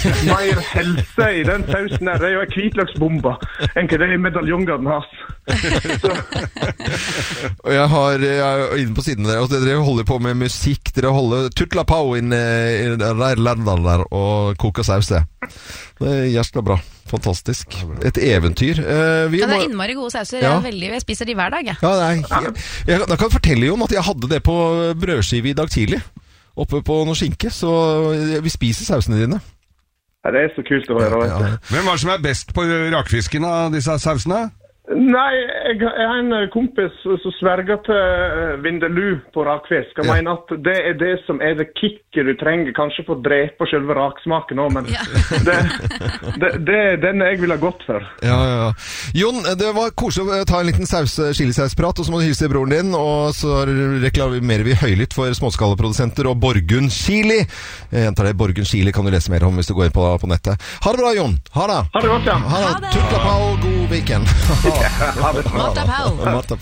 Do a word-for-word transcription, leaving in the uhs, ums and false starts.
mer helse i den sausen her. Det er jo en hvitløksbombe enn hva det er i medaljongene hans. Og jeg har jeg er inne på siden der, og dere holder på med musikk, dere holder tutlapau inn i Rærlandet der og koker saus det. Det er hjertelig bra. Fantastisk. Et eventyr. Uh, vi ja, det er må... innmari gode sauser. Ja. Jeg, veldig, jeg spiser de hver dag, jeg. Ja, det er... jeg, jeg, jeg kan fortelle Jon at jeg hadde det på brødskive i dag tidlig. Oppe på noe skinke, så vi spiser sausene dine. Ja, det er så kult å høre. Ja, ja. Hvem var det som er best på rakfisken av disse sausene? Nei, jeg, jeg har en kompis som sverger til Vindaloo på rakfisk. Jeg ja. mener at det er det som er det kicket du trenger, kanskje for å drepe selve raksmaken også, men ja. det, det, det er den jeg vil ha gått for. Ja, ja, ja. Jon, det var koselig å ta en liten saus, chilisaus-prat, og så må du hilse broren din, og så reklamerer vi høylytt for småskalleprodusenter og Borgund Chili. Jeg gjentar det, Borgund Chili kan du lese mer om hvis du går inn på, på nettet. Ha det bra, Jon. Ha det. Ha det godt, ja. Ha det. Tutlapau, god weekend. Matapau.